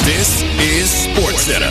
This is SportsCenter.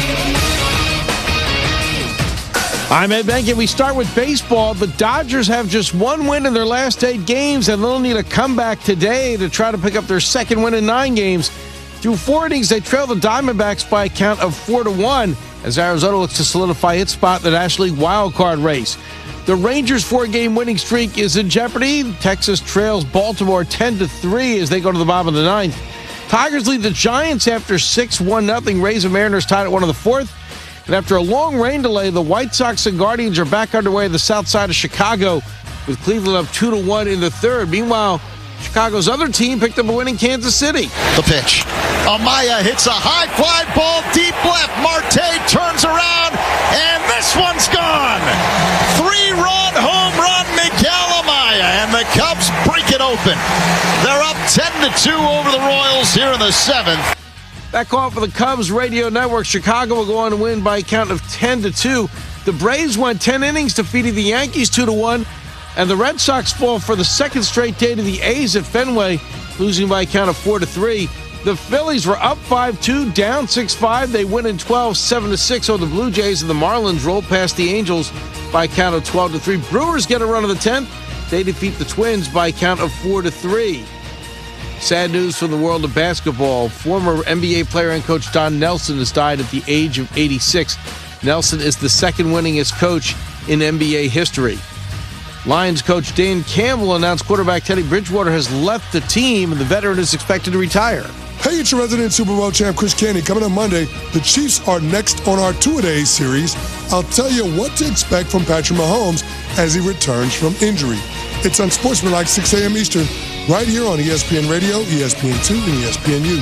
I'm Ed Benkin. We start with baseball. The Dodgers have just one win in their last 8 games, and they'll need a comeback today to try to pick up their second win in 9 games. Through 4 innings, they trail the Diamondbacks by a count of 4-1 as Arizona looks to solidify its spot in the National League wildcard race. The Rangers' 4-game winning streak is in jeopardy. Texas trails Baltimore 10-3 as they go to the bottom of the 9th. Tigers lead the Giants after 6-1-0. Rays and Mariners tied at 1 of the 4th. And after a long rain delay, the White Sox and Guardians are back underway on the south side of Chicago, with Cleveland up 2-1 in the 3rd. Meanwhile, Chicago's other team picked up a win in Kansas City. The pitch. Amaya hits a high fly ball deep left. Marte turns around, and this one's gone. 3-run home run, Miguel Amaya, and the Cubs break it open. They're up 10-2 over the Royals here in the 7th. That call for the Cubs radio network. Chicago will go on to win by a count of 10-2. The Braves went 10 innings, defeating the Yankees 2-1. And the Red Sox fall for the second straight day to the A's at Fenway, losing by a count of 4-3. The Phillies were up 5-2, down 6-5. They win in 12, 7-6 over the Blue Jays, and the Marlins roll past the Angels by a count of 12-3. Brewers get a run of the 10th. They defeat the Twins by a count of 4-3. Sad news from the world of basketball. Former NBA player and coach Don Nelson has died at the age of 86. Nelson is the second winningest coach in NBA history. Lions coach Dan Campbell announced quarterback Teddy Bridgewater has left the team, and the veteran is expected to retire. Hey, it's your resident Super Bowl champ, Chris Candy. Coming on Monday, the Chiefs are next on our two-a-days series. I'll tell you what to expect from Patrick Mahomes as he returns from injury. It's Unsportsmanlike, 6 a.m. Eastern, right here on ESPN Radio, ESPN2, and ESPNU.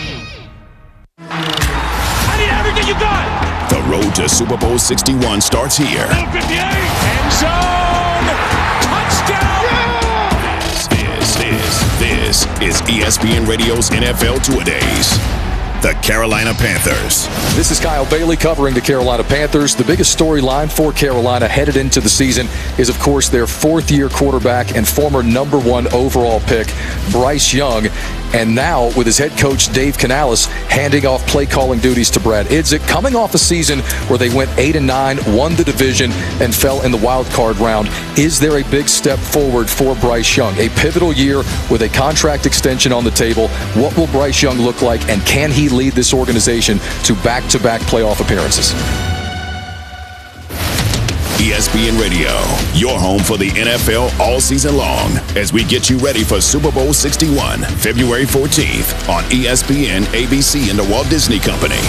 I need everything you got! The road to Super Bowl 61 starts here. 58, end zone! This is ESPN Radio's NFL Two-A-Days. The Carolina Panthers. This is Kyle Bailey covering the Carolina Panthers. The biggest storyline for Carolina headed into the season is, of course, their 4th-year quarterback and former #1 overall pick, Bryce Young. And now, with his head coach, Dave Canales, handing off play-calling duties to Brad Idzik, coming off a season where they went 8-9, won the division, and fell in the wild card round. Is there a big step forward for Bryce Young? A pivotal year with a contract extension on the table. What will Bryce Young look like, and can he lead this organization to back-to-back playoff appearances? ESPN Radio, your home for the NFL all season long, as we get you ready for Super Bowl 61, February 14th on ESPN, ABC, and the Walt Disney Company.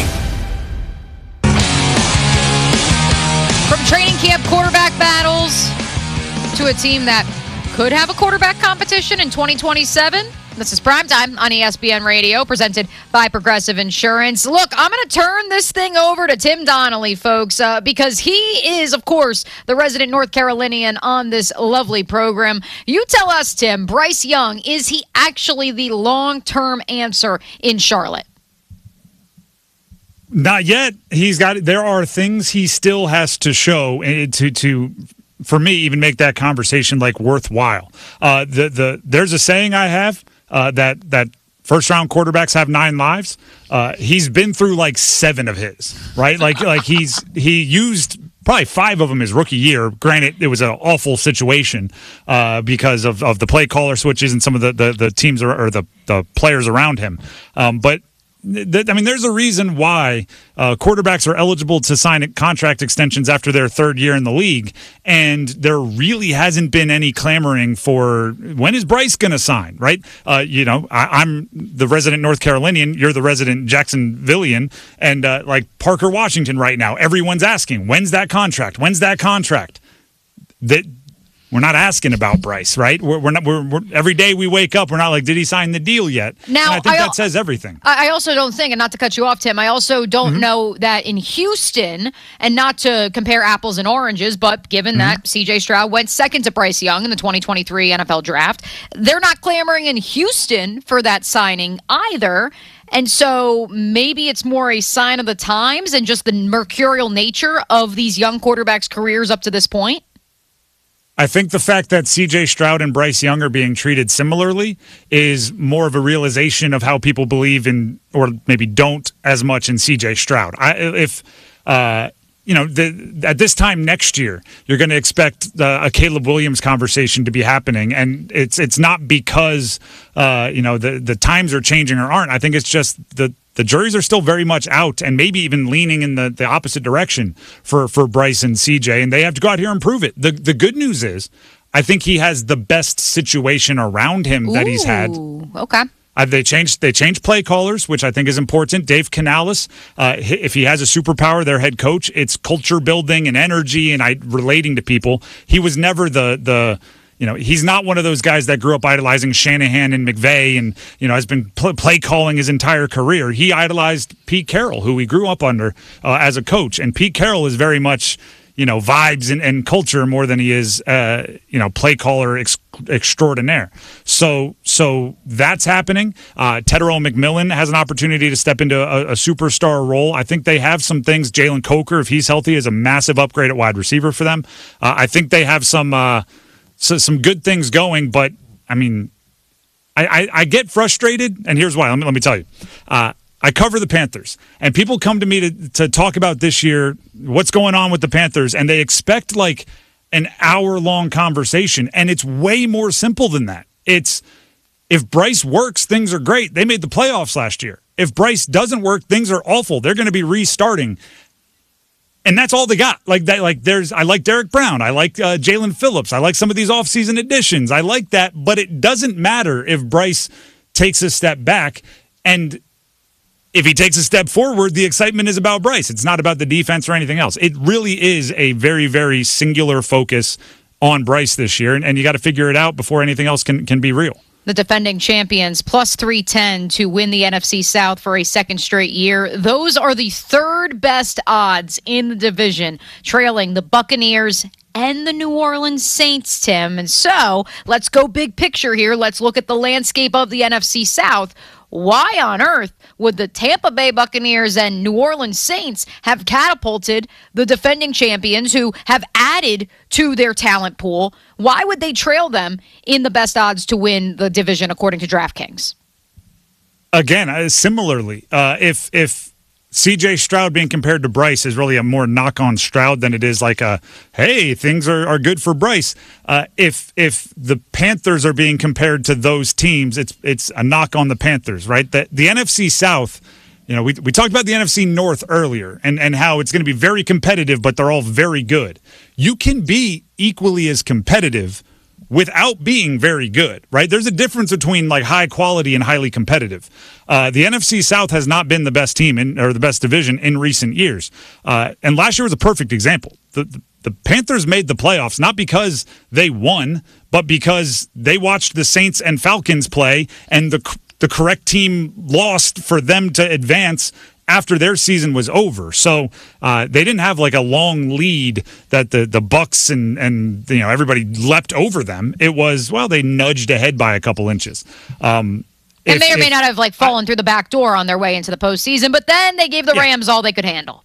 From training camp quarterback battles to a team that could have a quarterback competition in 2027. This is Primetime on ESPN Radio, presented by Progressive Insurance. Look, I'm going to turn this thing over to Tim Donnelly, folks, because he is, of course, the resident North Carolinian on this lovely program. You tell us, Tim, Bryce Young, is he actually the long-term answer in Charlotte? Not yet. There are things he still has to show to for me, even make that conversation like worthwhile. There's a saying I have. That first-round quarterbacks have 9 lives. He's been through like 7 of his, right? He used probably 5 of them his rookie year. Granted, it was an awful situation because of the play caller switches and some of the teams or the players around him. But there's a reason why quarterbacks are eligible to sign contract extensions after their 3rd year in the league, and there really hasn't been any clamoring for when is Bryce going to sign, right? I'm the resident North Carolinian, you're the resident Jacksonvillian, and like Parker, Washington right now, everyone's asking, when's that contract? When's that contract? We're not asking about Bryce, right? We're every day we wake up, we're not like, did he sign the deal yet? Now, and I think that says everything. I also don't think, and not to cut you off, Tim, I also don't know that in Houston, and not to compare apples and oranges, but given that C.J. Stroud went second to Bryce Young in the 2023 NFL Draft, they're not clamoring in Houston for that signing either. And so maybe it's more a sign of the times and just the mercurial nature of these young quarterbacks' careers up to this point. I think the fact that C.J. Stroud and Bryce Young are being treated similarly is more of a realization of how people believe in, or maybe don't as much in C.J. Stroud. At this time next year, you're going to expect a Caleb Williams conversation to be happening, and it's not because the times are changing or aren't. I think it's just the juries are still very much out, and maybe even leaning in the opposite direction for Bryce and CJ, and they have to go out here and prove it. The good news is, I think he has the best situation around him that he's had. Okay. They changed play callers, which I think is important. Dave Canales, if he has a superpower, their head coach, it's culture building and energy and relating to people. He was never he's not one of those guys that grew up idolizing Shanahan and McVay and, has been play calling his entire career. He idolized Pete Carroll, who he grew up under as a coach. And Pete Carroll is very much, vibes and culture more than he is, play caller extraordinaire. So that's happening. Tetairoa McMillan has an opportunity to step into a superstar role. I think they have some things. Jalen Coker, if he's healthy, is a massive upgrade at wide receiver for them. I think they have some good things going, but I mean, I get frustrated, and here's why. Let me tell you. I cover the Panthers, and people come to me to talk about this year, what's going on with the Panthers, and they expect like an hour-long conversation, and it's way more simple than that. It's, if Bryce works, things are great. They made the playoffs last year. If Bryce doesn't work, things are awful. They're going to be restarting. And that's all they got. I like Derek Brown. I like Jalen Phillips. I like some of these offseason additions. I like that, but it doesn't matter if Bryce takes a step back. And if he takes a step forward, the excitement is about Bryce. It's not about the defense or anything else. It really is a very, very singular focus on Bryce this year, and you got to figure it out before anything else can be real. The defending champions, plus 310 to win the NFC South for a second straight year. Those are the third best odds in the division, trailing the Buccaneers and the New Orleans Saints, Tim. And so, let's go big picture here. Let's look at the landscape of the NFC South. Why on earth would the Tampa Bay Buccaneers and New Orleans Saints have catapulted the defending champions who have added to their talent pool? Why would they trail them in the best odds to win the division according to DraftKings? Again, similarly, if C.J. Stroud being compared to Bryce is really a more knock on Stroud than it is like hey, things are good for Bryce. If the Panthers are being compared to those teams, it's a knock on the Panthers, right? The NFC South, we talked about the NFC North earlier and how it's going to be very competitive, but they're all very good. You can be equally as competitive without being very good, right? There's a difference between like high quality and highly competitive. The NFC South has not been the best team or the best division in recent years. And last year was a perfect example. The Panthers made the playoffs not because they won, but because they watched the Saints and Falcons play, and the correct team lost for them to advance after their season was over. So they didn't have like a long lead that the Bucs and everybody leapt over them. It was, they nudged ahead by a couple inches. And may or may not have fallen through the back door on their way into the postseason, but then they gave the Rams all they could handle.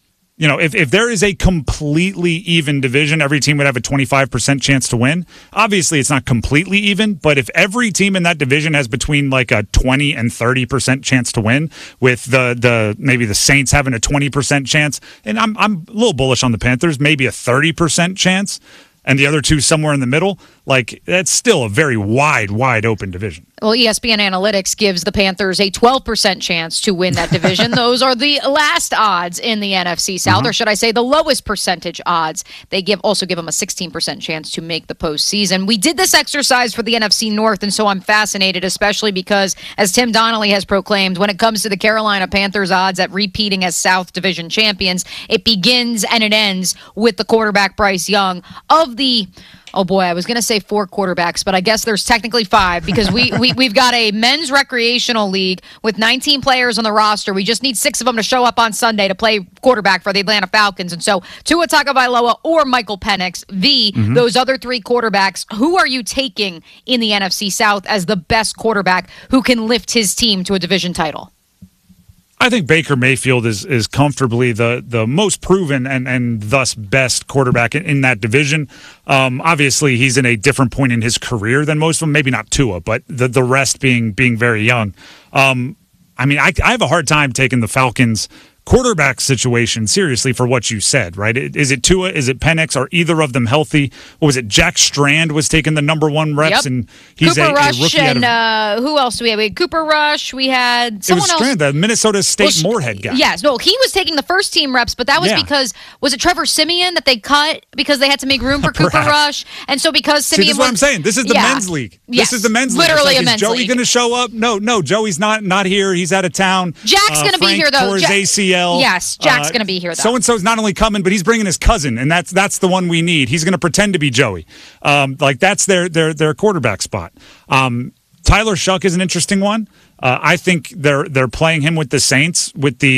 If there is a completely even division, every team would have a 25% chance to win. Obviously, it's not completely even, but if every team in that division has between like a 20 and 30% chance to win, with maybe the Saints having a 20% chance, and I'm a little bullish on the Panthers, maybe a 30% chance, and the other two somewhere in the middle, that's still a very wide open division. Well, ESPN Analytics gives the Panthers a 12% chance to win that division. Those are the last odds in the NFC South, or should I say the lowest percentage odds. They also give them a 16% chance to make the postseason. We did this exercise for the NFC North, and so I'm fascinated, especially because, as Tim Donnelly has proclaimed, when it comes to the Carolina Panthers odds at repeating as South Division champions, it begins and it ends with the quarterback Bryce Young of the... Oh, boy, I was going to say 4 quarterbacks, but I guess there's technically 5 because we've got a men's recreational league with 19 players on the roster. We just need 6 of them to show up on Sunday to play quarterback for the Atlanta Falcons. And so Tua Tagovailoa or Michael Penix, those other 3 quarterbacks, who are you taking in the NFC South as the best quarterback who can lift his team to a division title? I think Baker Mayfield is comfortably the most proven and thus best quarterback in that division. Obviously, he's in a different point in his career than most of them. Maybe not Tua, but the rest being very young. I have a hard time taking the Falcons' quarterback situation seriously for what you said, right? Is it Tua? Is it Penix? Are either of them healthy? What was it? Jack Strand was taking the number 1 reps, and he's Cooper Rush, a rookie. And who else do we have? We had Cooper Rush. We had someone else. Strand, the Minnesota State Moorhead guy. Yes, no, he was taking the first team reps, but that was because was it Trevor Siemian that they cut because they had to make room for Cooper Rush, and so because Siemian. See, this is what I'm saying. This is the men's league. Yes, this is the men's league. Literally a is men's Joey league. going to show up? No, Joey's not here. He's out of town. Jack's going to be here though. Tore his ACL. Yes, Jack's going to be here though. So and so's not only coming, but he's bringing his cousin, and that's the one we need. He's going to pretend to be Joey. That's their quarterback spot. Tyler Shuck is an interesting one. I think they're playing him with the Saints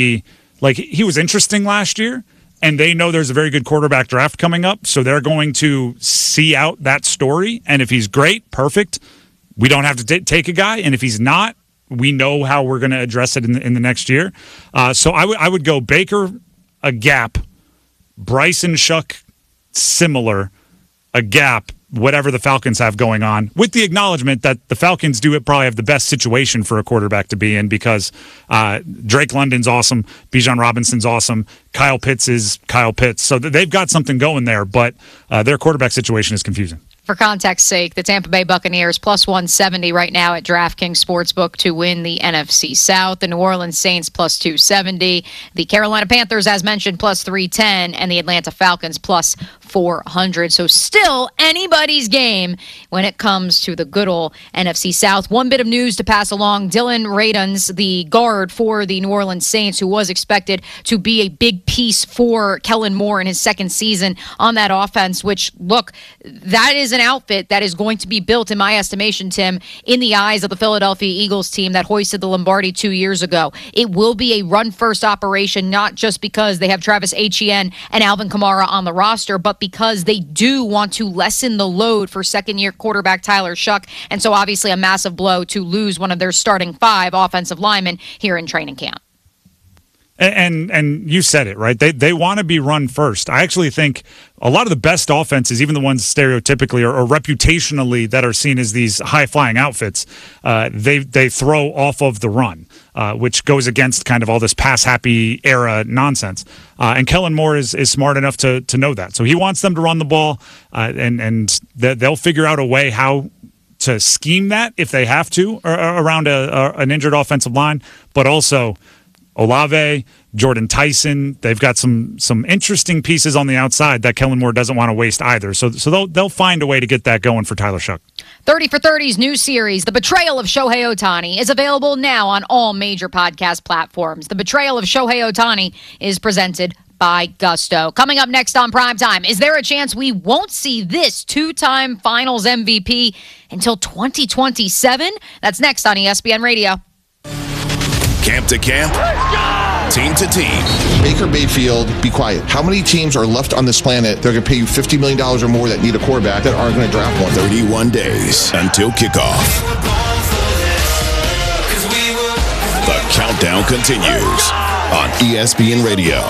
he was interesting last year, and they know there's a very good quarterback draft coming up, so they're going to see out that story. And if he's great, perfect. We don't have to take a guy, and if he's not, we know how we're going to address it in the next year. So I would go Baker, a gap, Bryson Shuck, similar, a gap, whatever the Falcons have going on, with the acknowledgement that the Falcons probably have the best situation for a quarterback to be in because Drake London's awesome, Bijan Robinson's awesome, Kyle Pitts is Kyle Pitts. So they've got something going there, but their quarterback situation is confusing. For context's sake, the Tampa Bay Buccaneers plus 170 right now at DraftKings Sportsbook to win the NFC South. The New Orleans Saints plus 270. The Carolina Panthers, as mentioned, plus 310. And the Atlanta Falcons plus 400. So still anybody's game when it comes to the good old NFC South. One bit of news to pass along. Dylan Radunz, the guard for the New Orleans Saints, who was expected to be a big piece for Kellen Moore in his second season on that offense, which, look, that is an outfit that is going to be built, in my estimation, Tim, in the eyes of the Philadelphia Eagles team that hoisted the Lombardi 2 years ago. It will be a run-first operation, not just because they have Travis Etienne and Alvin Kamara on the roster, but because they do want to lessen the load for second-year quarterback Tyler Shuck, and so obviously a massive blow to lose one of their starting 5 offensive linemen here in training camp. And you said it, right? They want to be run first. I actually think a lot of the best offenses, even the ones stereotypically or reputationally that are seen as these high-flying outfits, they throw off of the run, which goes against kind of all this pass-happy era nonsense. And Kellen Moore is smart enough to know that. So he wants them to run the ball, and they'll figure out a way how to scheme that if they have to around an injured offensive line, but also Olave, Jordan Tyson, they've got some interesting pieces on the outside that Kellen Moore doesn't want to waste either. So they'll find a way to get that going for Tyler Shuck. 30 for 30's new series, The Betrayal of Shohei Ohtani, is available now on all major podcast platforms. The Betrayal of Shohei Ohtani is presented by Gusto. Coming up next on Primetime, is there a chance we won't see this 2-time Finals MVP until 2027? That's next on ESPN Radio. Camp to camp, team to team. Baker Mayfield, be quiet. How many teams are left on this planet that are going to pay you $50 million or more that need a quarterback that aren't going to draft one? 31 days until kickoff. The countdown continues on ESPN Radio.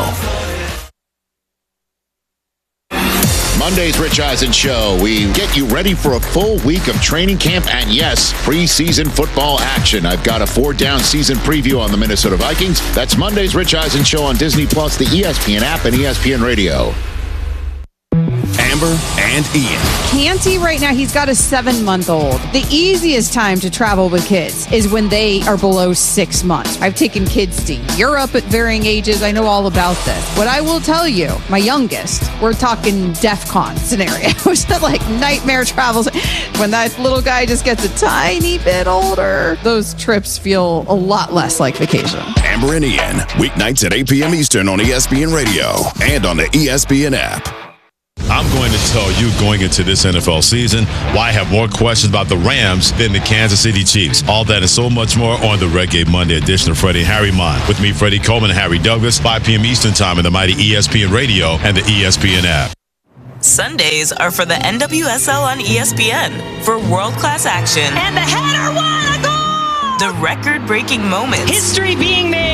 Monday's Rich Eisen Show. We get you ready for a full week of training camp and, yes, preseason football action. I've got a 4-down season preview on the Minnesota Vikings. That's Monday's Rich Eisen Show on Disney+, the ESPN app, and ESPN Radio. Amber and Ian. Canty right now, he's got a 7-month-old. The easiest time to travel with kids is when they are below 6 months. I've taken kids to Europe at varying ages. I know all about this. What I will tell you, my youngest, we're talking DEFCON scenarios, like nightmare travels. When that little guy just gets a tiny bit older, those trips feel a lot less like vacation. Amber and Ian, weeknights at 8 p.m. Eastern on ESPN Radio and on the ESPN app. I'm going to tell you going into this NFL season why I have more questions about the Rams than the Kansas City Chiefs. All that and so much more on the Red Gate Monday edition of Freddie and Harry Mon. With me, Freddie Coleman and Harry Douglas, 5 p.m. Eastern Time in the mighty ESPN Radio and the ESPN app. Sundays are for the NWSL on ESPN for world-class action. And the header won a goal! The record-breaking moments. History being made.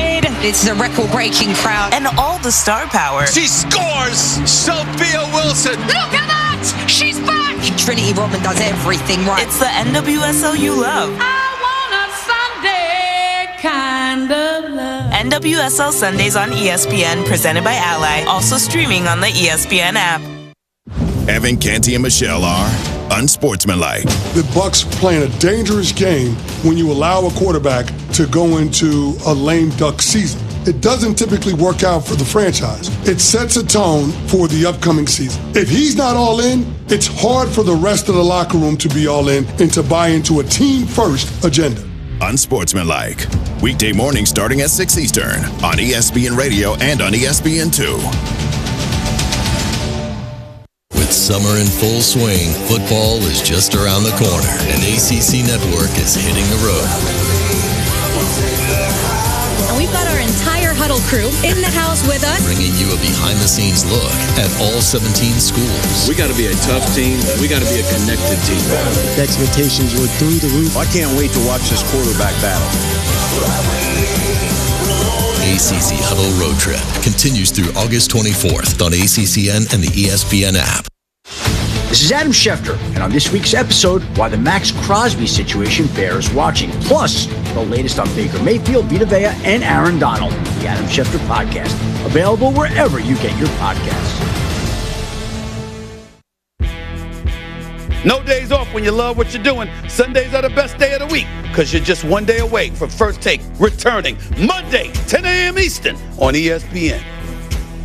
It's a record-breaking crowd. And all the star power. She scores! Sophia Wilson! Look at that! She's back! Trinity Rodman does everything right. It's the NWSL you love. I want a Sunday kind of love. NWSL Sundays on ESPN, presented by Ally. Also streaming on the ESPN app. Evan Canty and Michelle are unsportsmanlike. The Bucks playing a dangerous game when you allow a quarterback to go into a lame duck season. It doesn't typically work out for the franchise. It sets a tone for the upcoming season. If he's not all in, it's hard for the rest of the locker room to be all in and to buy into a team-first agenda. Unsportsmanlike. Weekday mornings starting at 6 Eastern on ESPN Radio and on ESPN2. With summer in full swing, football is just around the corner, and ACC Network is hitting the road. And we've got our entire Huddle crew in the house with us, bringing you a behind-the-scenes look at all 17 schools. We got to be a tough team. We got to be a connected team. The expectations were through the roof. I can't wait to watch this quarterback battle. ACC Huddle Road Trip continues through August 24th on ACCN and the ESPN app. This is Adam Schefter, and on this week's episode, why the Max Crosby situation bears watching. Plus, the latest on Baker Mayfield, Vita Vea, and Aaron Donald. The Adam Schefter Podcast, available wherever you get your podcasts. No days off when you love what you're doing. Sundays are the best day of the week because you're just one day away from First Take returning Monday, 10 a.m. Eastern on ESPN.